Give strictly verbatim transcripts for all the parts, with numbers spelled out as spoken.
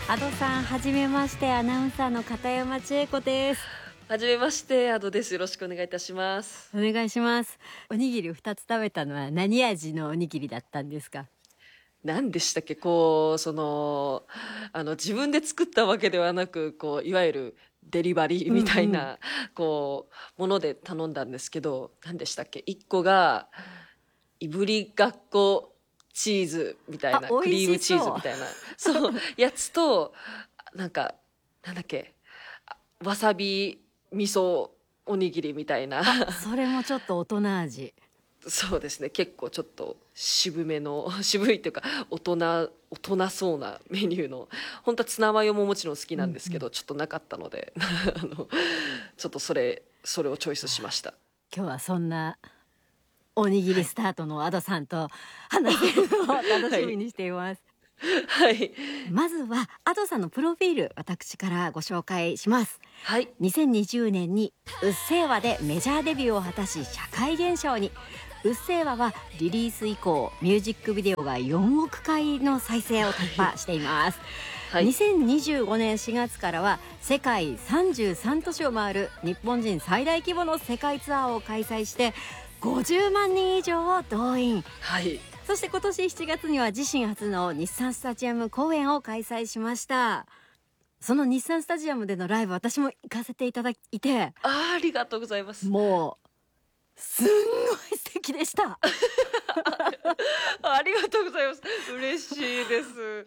アドさん、はじめまして。アナウンサーの片山千恵子です。 はじめまして、アドです。よろしくお願いいたします。 お願いします。おにぎりふたつ食べたのは何味のおにぎりだったんですか？ 何でしたっけ、こう、その、あの、自分で作ったわけではなく、こう、いわゆるデリバリーみたいな、うんうん、こう、もので頼んだんですけど、何でしたっけ、いっこが、いぶりがっこチーズみたいな、クリームチーズみたいな、そう、やつと、なんか、なんだっけ、わさび味噌おにぎりみたいな。 それもちょっと大人味。 そうですね、結構ちょっと渋めの渋いっていうか大人大人そうなメニューの、本当はツナマヨももちろん好きなんですけど、うんうん、ちょっとなかったのであのちょっとそれそれをチョイスしました。 今日はそんなおにぎりスタートのアドさんと話せるのを楽しみにしています。 はい、 まずはアドさんのプロフィール、私からご紹介します。 はい、 にせんにじゅうねんにうっせぇわでメジャーデビューを果たし社会現象に。うっせぇわはリリース以降ミュージックビデオがよんおくかいの再生を突破しています。はい、にせんにじゅうごねんしがつからは世界さんじゅうさん都市を回る日本人最大規模の世界ツアーを開催してごじゅうまんにん以上を動員。 はい、 そして今年しちがつには自身初の日産スタジアム公演を開催しました。その日産スタジアムでのライブ、私も行かせていただいて、 あ, ありがとうございます。 もうすんごい素敵でしたありがとうございます。嬉しいです。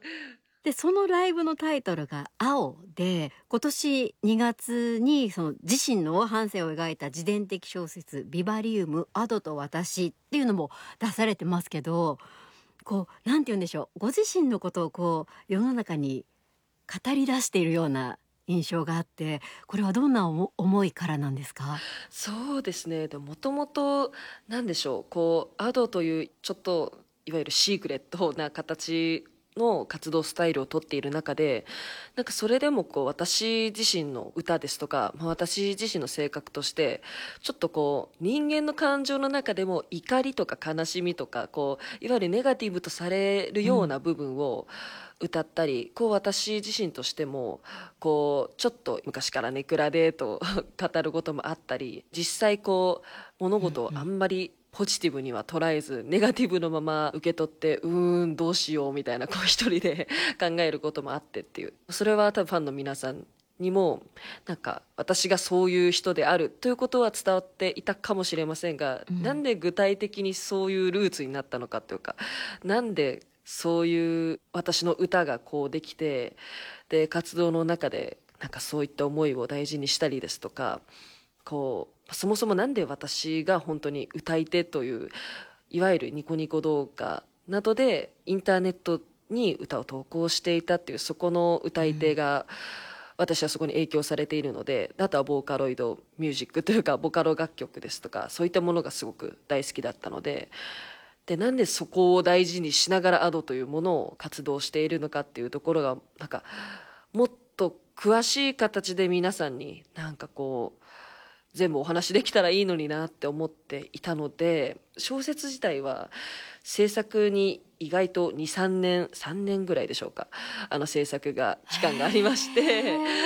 でそのライブのタイトルが青で、今年にがつにその自身の半生を描いた自伝的小説ビバリウムアドと私っていうのも出されてますけど、こうなんて言うんでしょう、ご自身のことをこう世の中に語り出しているような印象があって、これはどんな思いからなんですか？ そうですね、でもともとなんでしょう、こうアドというちょっといわゆるシークレットな形の活動スタイルをとっている中で、なんかそれでもこう私自身の歌ですとか、まあ、私自身の性格としてちょっとこう人間の感情の中でも怒りとか悲しみとか、こういわゆるネガティブとされるような部分を歌ったり、うん、こう私自身としてもこうちょっと昔からネクラでと語ることもあったり、実際こう物事をあんまりポジティブには捉えずネガティブのまま受け取って、うーんどうしようみたいな、こう一人で考えることもあってっていう、それは多分ファンの皆さんにもなんか私がそういう人であるということは伝わっていたかもしれませんが、うん、なんで具体的にそういうルーツになったのかというか、なんでそういう私の歌がこうできて、で活動の中でなんかそういった思いを大事にしたりですとか、こうそもそもなんで私が本当に歌い手といういわゆるニコニコ動画などでインターネットに歌を投稿していたっていう、そこの歌い手が、うん、私はそこに影響されているので、あとはボーカロイドミュージックというかボカロ楽曲ですとか、そういったものがすごく大好きだったので、でなんでそこを大事にしながらアドというものを活動しているのかっていうところが、なんかもっと詳しい形で皆さんになんかこう全部お話できたらいいのになって思っていたので、小説自体は制作に意外とにさんねんさんねんぐらいでしょうか、あの制作が期間がありまして、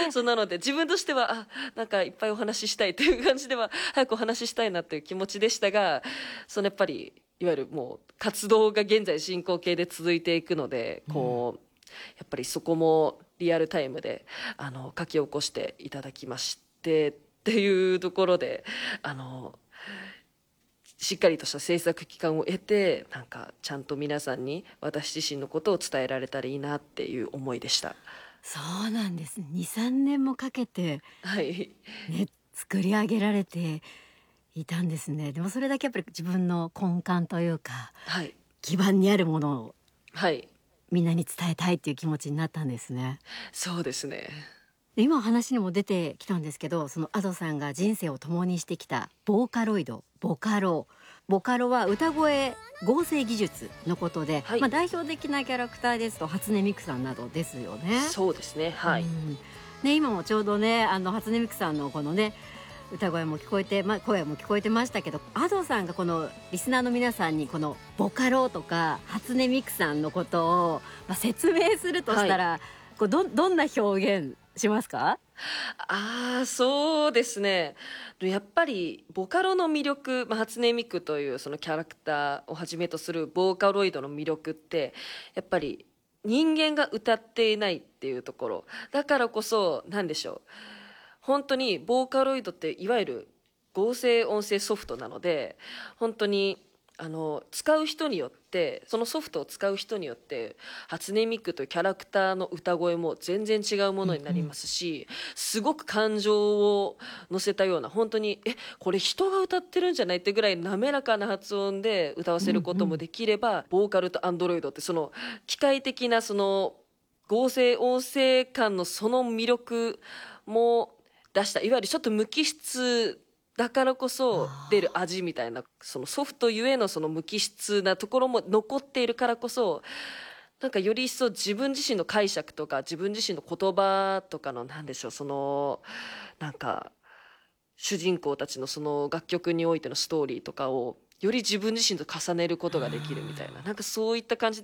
そうなので自分としてはあなんかいっぱいお話ししたいという感じでは早くお話ししたいなという気持ちでしたが、そのやっぱりいわゆるもう活動が現在進行形で続いていくので、こう、うん、やっぱりそこもリアルタイムであの書き起こしていただきましてっていうところで、あのしっかりとした制作期間を得て、なんかちゃんと皆さんに私自身のことを伝えられたらいいなっていう思いでした。 そうなんです。にさんねんもかけて、 はいね、作り上げられていたんですね。でもそれだけやっぱり自分の根幹というか、はい、基盤にあるものを、はい、みんなに伝えたいっていう気持ちになったんですね。 そうですね。 今話にも出てきたんですけど、その Ado さんが人生を共にしてきたボーカロイド、ボカロボカロは歌声合成技術のことで、はい、まあ、代表的なキャラクターですと初音ミクさんなどですよね。 そうですね、はい、うん、 ね、今もちょうどね、あの初音ミクさんのこのね歌声も聞こえて、まあ、声も聞こえてましたけど、Adoさんがこのリスナーの皆さんにこのボカロとか初音ミクさんのことを、まあ、説明するとしたら、はい、 こうどどんな表現しますか？ ああ、そうですね。やっぱりボカロの魅力、まあ、初音ミクというそのキャラクターをはじめとするボーカロイドの魅力って、やっぱり人間が歌っていないっていうところ。だからこそ、なんでしょう。本当にボーカロイドっていわゆる合成音声ソフトなので、本当にあの使う人によって、そのソフトを使う人によって初音ミクというキャラクターの歌声も全然違うものになりますし、すごく感情を乗せたような、本当にえこれ人が歌ってるんじゃないってぐらい滑らかな発音で歌わせることもできれば、ボーカルとアンドロイドってその機械的なその合成音声感のその魅力も出した、いわゆるちょっと無機質だからこそ出る味みたいな、そのソフトゆえのその無機質なところも残っているからこそ、なんかより一層自分自身の解釈とか自分自身の言葉とかの、なんでしょう、そのなんか主人公たちのその楽曲においてのストーリーとかをより自分自身と重ねることができるみたいな、なんかそういった感じで